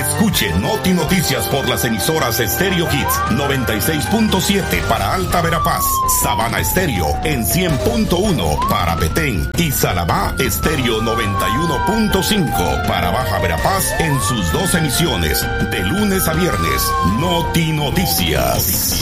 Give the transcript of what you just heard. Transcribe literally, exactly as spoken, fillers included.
Escuche Noti Noticias por las emisoras Stereo Hits noventa y seis punto siete para Alta Verapaz, Sabana Estéreo en cien punto uno para Petén y Salabá Estéreo noventa y uno punto cinco para Baja Verapaz en sus dos emisiones de lunes a viernes. Noti Noticias.